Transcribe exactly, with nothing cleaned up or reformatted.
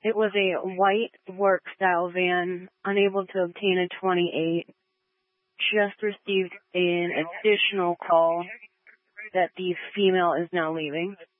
It was a white work-style van, unable to obtain a twenty-eight. Just received an additional call that the female is now leaving.